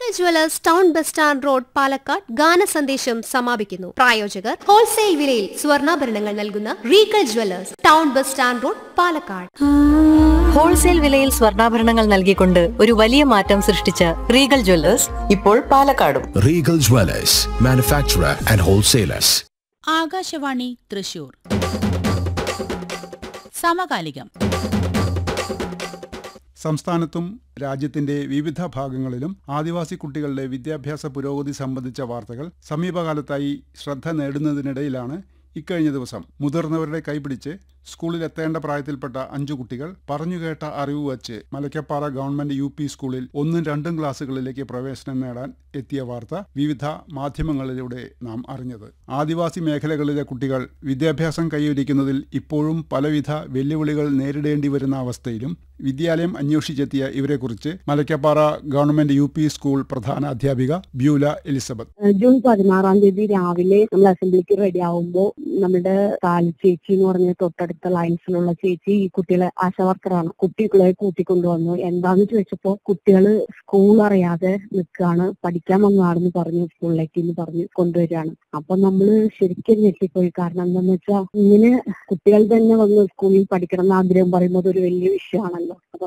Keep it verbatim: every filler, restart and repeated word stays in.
Regal Jewellers town bus stand road Palakkad ഗാന സന്ദേശം സമാപിക്കുന്നു. പ്രായോജകർ ഹോൾസെയിൽ വിലയിൽ സ്വർണ്ണാഭരണങ്ങൾ നൽകുന്ന Regal Jewellers town bus stand road Palakkad. Wholesale വിലയിൽ സ്വർണ്ണാഭരണങ്ങൾ നൽകിക്കൊണ്ട് ഒരു വലിയ മാറ്റം സൃഷ്ടിച്ച റീഗൽ ജ്വല്ലേഴ്സ് ഇപ്പോൾ പാലക്കാടും. Regal Jewellers, manufacturer and wholesalers. Akashvani Thrissur. സമകാലികം. സംസ്ഥാനത്തും രാജ്യത്തിന്റെ വിവിധ ഭാഗങ്ങളിലും ആദിവാസി കുട്ടികളുടെ വിദ്യാഭ്യാസ പുരോഗതി സംബന്ധിച്ച വാർത്തകൾ സമീപകാലത്തായി ശ്രദ്ധ നേടുന്നതിനിടയിലാണ് ഇക്കഴിഞ്ഞ ദിവസം മുതിർന്നവരുടെ കൈപിടിച്ച് സ്കൂളിലെത്തേണ്ട പ്രായത്തിൽപ്പെട്ട അഞ്ചു കുട്ടികൾ പറഞ്ഞുകേട്ട അറിവ് വച്ച് മലക്കപ്പാറ ഗവൺമെന്റ് യു പി സ്കൂളിൽ ഒന്നും രണ്ടും ക്ലാസുകളിലേക്ക് പ്രവേശനം നേടാൻ എത്തിയ വാർത്ത വിവിധ മാധ്യമങ്ങളിലൂടെ നാം അറിഞ്ഞത്. ആദിവാസി മേഖലകളിലെ കുട്ടികൾ വിദ്യാഭ്യാസം കൈവരിക്കുന്നതിൽ ഇപ്പോഴും പലവിധ വെല്ലുവിളികൾ നേരിടേണ്ടി വരുന്ന അവസ്ഥയിലും വിദ്യാലയം അന്വേഷിച്ചെത്തിയ ഇവരെക്കുറിച്ച് Malakkappara government U P school പ്രധാന അധ്യാപിക ബ്യൂല എലിസബത്ത്. ജൂൺ പതിനാറാം തീയതി രാവിലെ നമ്മൾ അസംബ്ലിക്ക് റെഡി ആവുമ്പോൾ നമ്മുടെ കാലി ചേച്ചി എന്ന് പറഞ്ഞ തൊട്ടടുത്ത ലൈൻസിലുള്ള ചേച്ചി ഈ കുട്ടികളെ ആശാവർക്കറാണ്. കുട്ടികളെ കൂട്ടിക്കൊണ്ടുവന്നു. എന്താന്ന് ചോദിച്ചപ്പോ കുട്ടികള് സ്കൂൾ അറിയാതെ നിൽക്കുകയാണ്, പഠിക്കാൻ വന്നതാണെന്ന് പറഞ്ഞു സ്കൂളിലേക്ക് എന്ന് പറഞ്ഞ് കൊണ്ടുവരികയാണ്. അപ്പൊ നമ്മള് ശരിക്കും ഞെട്ടിപ്പോയി. കാരണം എന്താന്ന് വെച്ചാൽ ഇങ്ങനെ കുട്ടികൾ തന്നെ വന്ന് സ്കൂളിൽ പഠിക്കണം എന്ന് ആഗ്രഹം പറയുന്നത് ഒരു വലിയ വിഷയമാണല്ലോ. അപ്പൊ